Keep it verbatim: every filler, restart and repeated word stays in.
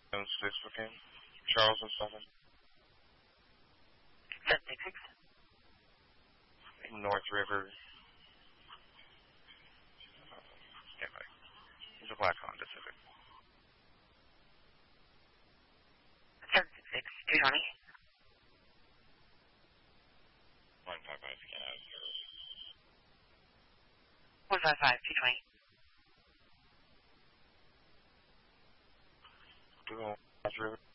seven six looking. Charles and seven. seven six six. North River. Yeah, right. It's a black Honda Civic. seven six six, two twenty. one five five, scan out of zero. one five five, two twenty. North River.